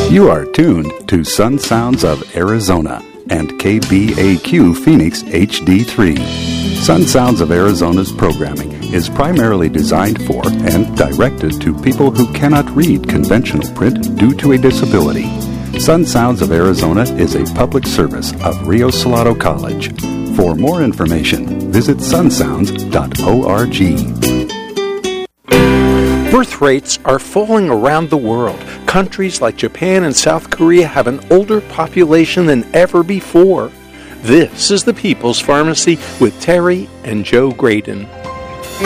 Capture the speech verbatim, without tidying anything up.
You are tuned to Sun Sounds of Arizona and K B A Q Phoenix H D three. Sun Sounds of Arizona's programming is primarily designed for and directed to people who cannot read conventional print due to a disability. Sun Sounds of Arizona is a public service of Rio Salado College. For more information, visit sun sounds dot org. Birth rates are falling around the world. Countries like Japan and South Korea have an older population than ever before. This is the People's Pharmacy with Terry and Joe Graydon.